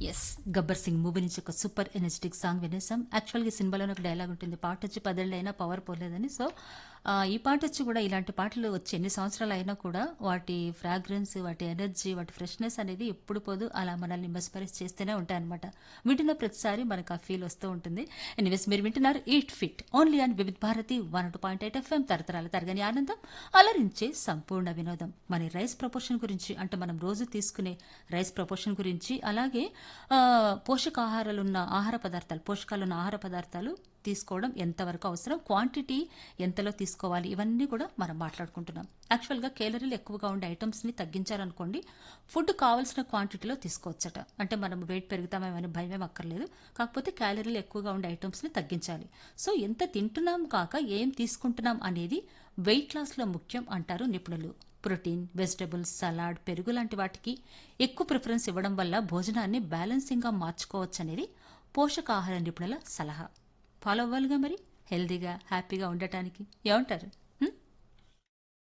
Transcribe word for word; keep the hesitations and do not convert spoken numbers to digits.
Yes 'Gabbar Singh' movie నుంచి ఒక super energetic song వినేసాం. యాక్చువల్‌గా ఈ సినిమాలోనే ఒక డైలాగ్ ఉంటుంది. పాటొచ్చి పదేళ్లయినా పవర్ పోలేదని. సో, ఆహ్, ఈ పాటొచ్చి కూడా ఇలాంటి పాటలు వచ్చి ఎన్ని సంవత్సరాలయినా కూడా వాటి ఫ్రాగ్రెన్స్, వాటి ఎనర్జీ, వాటి ఫ్రెష్‌నెస్ అనేది ఎప్పుడు పోదు. అలా మనల్ని మెస్మరైజ్ చేస్తూనే ఉంటాయన్నమాట. వింటున్న ప్రతిసారి మనకు ఆ ఫీల్ వస్తూ ఉంటుంది. ఎనీవేస్ మీరు వింటున్నారు eat fit only on Vividh Bharati one two point eight FM తరతరాల తరగని ఆనందం అలరించే సంపూర్ణ వినోదం. మరి రైస్ ప్రపోర్షన్ గురించి అంటే మనం రోజు తీసుకునే రైస్ ప్రపోర్షన్ గురించి అలాగే ఆ, పోషకాహారాలున్న ఆహార పదార్థాలు పోషకాలున్న ఆహార పదార్థాలు తీసుకోవడం ఎంతవరకు అవసరం, క్వాంటిటీ ఎంతలో తీసుకోవాలి, ఇవన్నీ కూడా మనం మాట్లాడుకుంటున్నాం. యాక్చువల్గా కేలరీలు ఎక్కువగా ఉండే ఐటమ్స్ని తగ్గించాలనుకోండి ఫుడ్ కావాల్సిన క్వాంటిటీలో తీసుకోవచ్చట. అంటే మనం వెయిట్ పెరుగుతామేమని భయమేం అక్కర్లేదు. కాకపోతే క్యాలరీలు ఎక్కువగా ఉండే ఐటమ్స్ని తగ్గించాలి. సో ఎంత తింటున్నాం కాక ఏం తీసుకుంటున్నాం అనేది వెయిట్ లాస్లో ముఖ్యం అంటారు నిపుణులు. ప్రోటీన్, వెజిటబుల్స్, సలాడ్, పెరుగు లాంటి వాటికి ఎక్కువ ప్రిఫరెన్స్ ఇవ్వడం వల్ల భోజనాన్ని బ్యాలెన్సింగ్గా మార్చుకోవచ్చనేది పోషకాహార నిపుణుల సలహా. ఫాలో అవ్వాలిగా మరి హెల్దీగా హ్యాపీగా ఉండటానికి. ఏమంటారు?